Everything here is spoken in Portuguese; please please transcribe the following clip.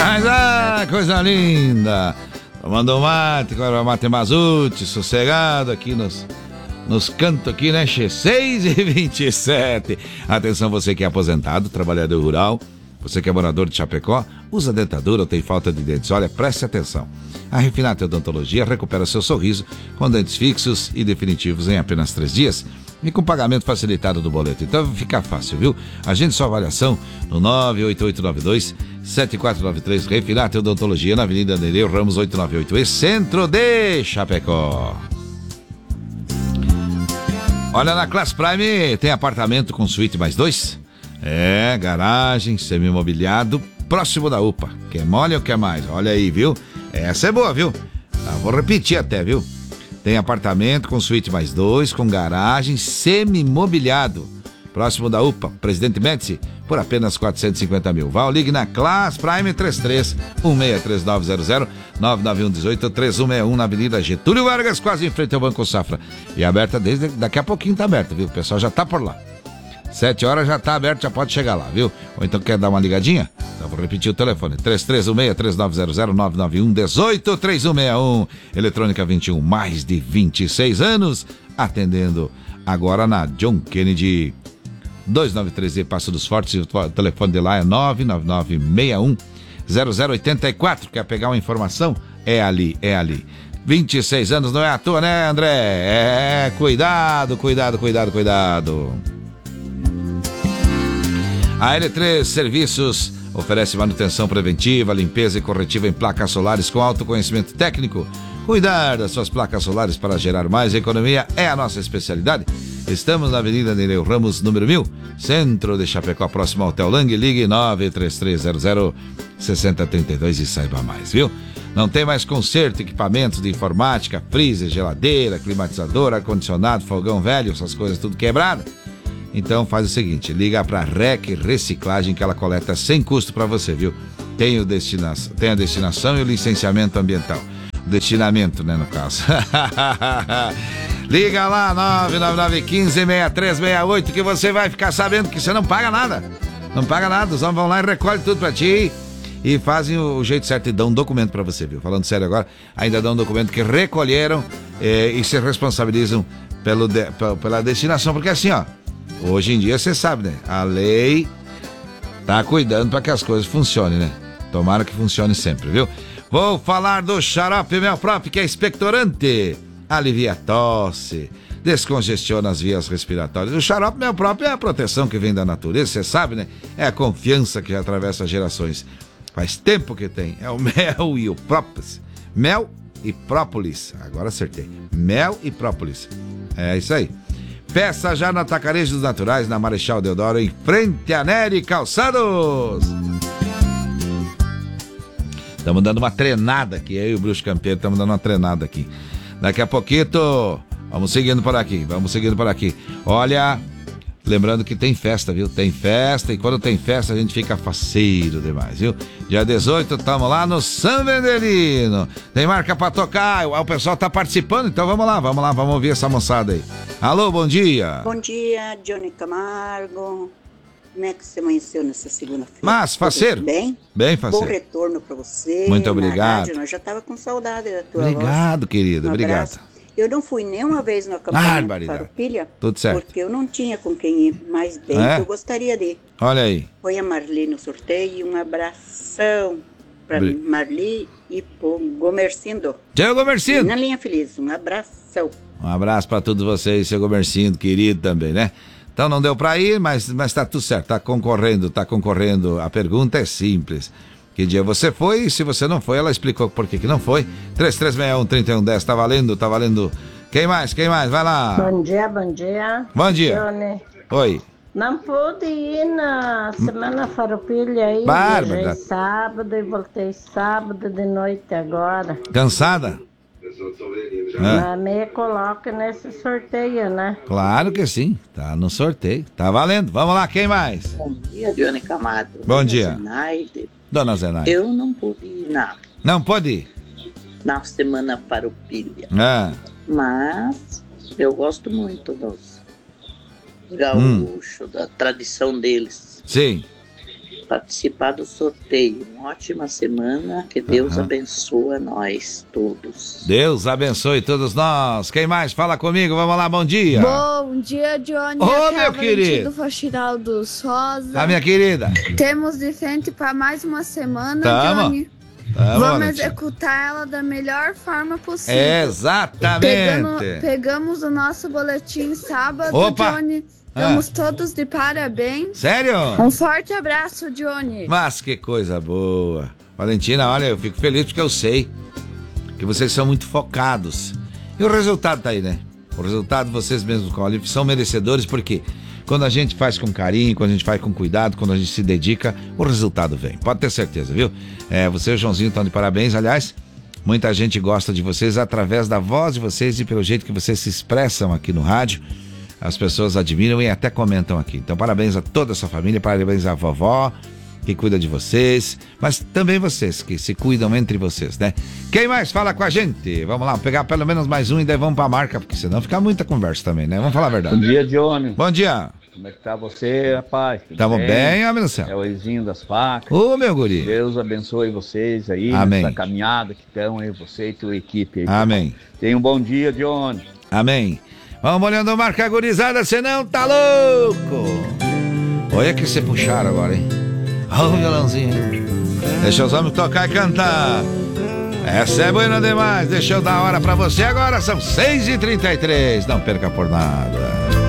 Mas, coisa linda. Tomando um mate, agora mate Mazute, sossegado aqui nos cantos aqui, né, che? 6h27. Atenção, você que é aposentado, trabalhador rural, você que é morador de Chapecó, usa dentadura ou tem falta de dentes, olha, preste atenção. A Refinato Odontologia recupera seu sorriso com dentes fixos e definitivos em apenas 3 dias e com pagamento facilitado do boleto. Então fica fácil, viu? Agende sua avaliação no 98892-7493. Refinato Odontologia na Avenida Nereu Ramos 898, centro de Chapecó. Olha, na Class Prime tem apartamento com suíte mais 2. Garagem, semi-imobiliado, próximo da UPA. Quer mole ou quer mais? Olha aí, viu? Essa é boa, viu? Vou repetir até, viu? Tem apartamento com suíte mais 2, com garagem, semi-imobiliado, próximo da UPA, Presidente Médici, por apenas 450 mil. Vá ou ligue na Class Prime 33-163900, 99118-3161, na Avenida Getúlio Vargas, quase em frente ao Banco Safra. E aberta desde daqui a pouquinho, tá aberta, viu? O pessoal já tá por lá. 7 horas já tá aberto, já pode chegar lá, viu? Ou então quer dar uma ligadinha? Então vou repetir o telefone, 3316-3900, 991-18-3161. Eletrônica 21, mais de 26 anos, atendendo agora na John Kennedy 293E, Passo dos Fortes. O telefone de lá é 99961-0084. Quer pegar uma informação? É ali. 26 anos não é à toa, né, André? Cuidado. A L3 Serviços oferece manutenção preventiva, limpeza e corretiva em placas solares com alto conhecimento técnico. Cuidar das suas placas solares para gerar mais economia é a nossa especialidade. Estamos na Avenida Nereu Ramos, número 1000, centro de Chapecó, próximo ao Hotel Lang. Ligue 93300-6032 e saiba mais, viu? Não tem mais conserto, equipamentos de informática, freezer, geladeira, climatizador, ar-condicionado, fogão velho, essas coisas tudo quebrado. Então faz o seguinte, liga para REC Reciclagem que ela coleta sem custo para você, viu? Tem a destinação e o licenciamento ambiental. Destinamento, né, no caso. Liga lá, 999156368, que você vai ficar sabendo que você não paga nada. Não paga nada, os homens vão lá e recolhem tudo pra ti e fazem o jeito certo e dão um documento pra você, viu? Falando sério agora, ainda dão um documento que recolheram e se responsabilizam pela destinação, porque assim, ó, hoje em dia você sabe, né? A lei tá cuidando para que as coisas funcionem, né? Tomara que funcione sempre, viu? Vou falar do xarope Mel Prop, que é expectorante, alivia a tosse, descongestiona as vias respiratórias. O xarope Mel Prop é a proteção que vem da natureza, você sabe, né? É a confiança que atravessa gerações. Faz tempo que tem. É o mel e o própolis. Mel e própolis. Agora acertei. Mel e própolis. É isso aí. Peça já no Atacarejo dos Naturais, na Marechal Deodoro, em frente a Nery Calçados. Estamos dando uma treinada aqui, eu e o Bruxo Campeiro estamos dando uma treinada aqui. Daqui a pouquinho, vamos seguindo por aqui. Olha, lembrando que tem festa, viu? Tem festa, e quando tem festa a gente fica faceiro demais, viu? Dia 18, estamos lá no São Vendelino. Tem marca pra tocar, o pessoal tá participando, então vamos lá, vamos ouvir essa moçada aí. Alô, bom dia. Bom dia, Johnny Camargo. Como é que você amanheceu nessa segunda-feira? Mas, faceiro? Bem? Bem, faceiro. Bom retorno pra você. Muito obrigado. Rádio, nós já tava com saudade da tua Obrigado, voz. querida, Obrigado. Eu não fui nenhuma vez no acampamento Farroupilha, tudo certo. porque eu não tinha com quem ir, mas bem que eu gostaria de ir. Olha aí. Foi a Marli no sorteio e um abração pra Marli e pro Gomercindo. Tchau, Gomercindo. Na linha feliz, um abração. Um abraço pra todos vocês, seu Gomercindo, querido também, né? Então não deu pra ir, mas tá tudo certo, tá concorrendo. A pergunta é simples. Que dia você foi? E se você não foi, ela explicou por que não foi. 3361-3110, tá valendo. Quem mais? Vai lá. Bom dia. Bom dia. Johnny. Oi. Não pude ir na Semana Farroupilha aí. Bárbara. Sábado e voltei sábado de noite agora. Cansada? Me coloca nesse sorteio, né? Claro que sim, tá no sorteio. Tá valendo. Vamos lá, quem mais? Bom dia, Johnny Camargo. Bom dia. Zenaide. Dona Zenaide. Eu não pude ir Não pode ir? na Semana Farroupilha. Mas eu gosto muito dos gaúchos, da tradição deles. Sim. participar do sorteio. Uma ótima semana, que Deus abençoe nós todos. Deus abençoe todos nós. Quem mais? Fala comigo, vamos lá, bom dia. Bom dia, Johnny. Ô, meu querido. Do Faxinal dos Rosa. A minha querida. Temos de frente para mais uma semana, Tamo. Vamos executar ela da melhor forma possível. Exatamente. Pegamos o nosso boletim sábado, Opa. Johnny. Estamos todos de parabéns. Sério? Um forte abraço, Johnny. Mas que coisa boa. Valentina, olha, eu fico feliz porque eu sei que vocês são muito focados. E o resultado tá aí, né? O resultado vocês mesmos são merecedores, porque quando a gente faz com carinho, quando a gente faz com cuidado, quando a gente se dedica, o resultado vem. Pode ter certeza, viu? Você e o Joãozinho estão de parabéns. Aliás, muita gente gosta de vocês através da voz de vocês e pelo jeito que vocês se expressam aqui no rádio. As pessoas admiram e até comentam aqui. Então, parabéns a toda essa família, parabéns à vovó, que cuida de vocês, mas também vocês, que se cuidam entre vocês, né? Quem mais fala com a gente? Vamos lá, pegar pelo menos mais um e daí vamos pra marca, porque senão fica muita conversa também, né? Vamos falar a verdade. Bom dia, Johnny. Bom dia. Como é que tá você, rapaz? Tamo bem, homem do céu. É o Ezinho das Facas. Ô, meu guri. Deus abençoe vocês aí, Amém. nessa caminhada que estão aí, você e tua equipe aí. Amém. Tenha um bom dia, Johnny. Amém. Vamos olhando a marca gurizada, senão tá louco. Olha que você puxaram agora, hein? Olha o violãozinho. Deixa os homens tocar e cantar. Essa é boa demais. Deixa eu dar a hora pra você agora. São 6h33. Não perca por nada.